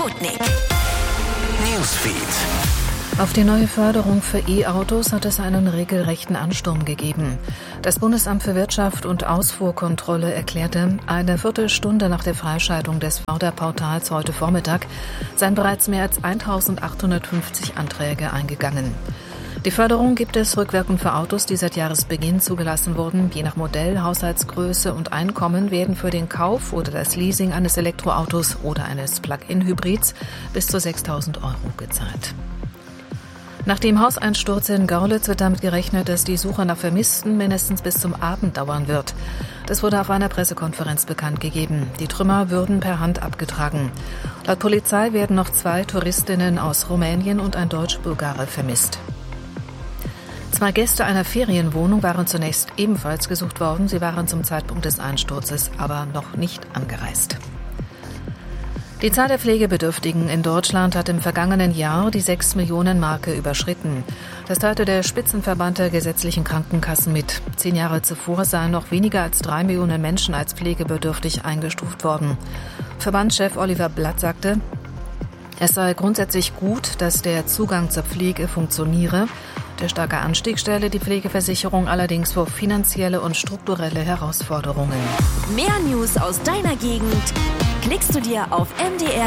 Sputnik Newsfeed. Auf die neue Förderung für E-Autos hat es einen regelrechten Ansturm gegeben. Das Bundesamt für Wirtschaft und Ausfuhrkontrolle erklärte, eine Viertelstunde nach der Freischaltung des Förderportals heute Vormittag seien bereits mehr als 1.850 Anträge eingegangen. Die Förderung gibt es rückwirkend für Autos, die seit Jahresbeginn zugelassen wurden. Je nach Modell, Haushaltsgröße und Einkommen werden für den Kauf oder das Leasing eines Elektroautos oder eines Plug-in-Hybrids bis zu 6.000 € gezahlt. Nach dem Hauseinsturz in Görlitz wird damit gerechnet, dass die Suche nach Vermissten mindestens bis zum Abend dauern wird. Das wurde auf einer Pressekonferenz bekannt gegeben. Die Trümmer würden per Hand abgetragen. Laut Polizei werden noch 2 Touristinnen aus Rumänien und ein Deutsch-Bulgare vermisst. 2 Gäste einer Ferienwohnung waren zunächst ebenfalls gesucht worden. Sie waren zum Zeitpunkt des Einsturzes aber noch nicht angereist. Die Zahl der Pflegebedürftigen in Deutschland hat im vergangenen Jahr die 6-Millionen-Marke überschritten. Das teilte der Spitzenverband der gesetzlichen Krankenkassen mit. 10 Jahre zuvor seien noch weniger als 3 Millionen Menschen als pflegebedürftig eingestuft worden. Verbandschef Oliver Blatt sagte, es sei grundsätzlich gut, dass der Zugang zur Pflege funktioniere. Der starke Anstieg stelle die Pflegeversicherung allerdings vor finanzielle und strukturelle Herausforderungen. Mehr News aus deiner Gegend klickst du dir auf mdr-sachsen.de.